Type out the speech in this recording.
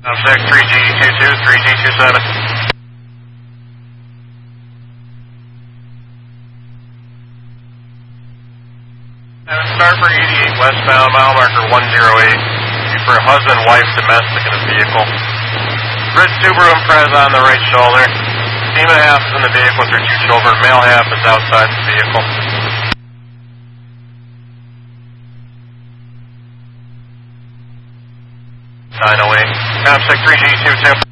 Sec 3G22, 3G27. Start for 88 westbound, mile marker 108. For a husband, wife, domestic in a vehicle. Red Subaru Impreza on the right shoulder. Female half is in the vehicle with her two children. Male half is outside the vehicle. 908. Sec 3G22.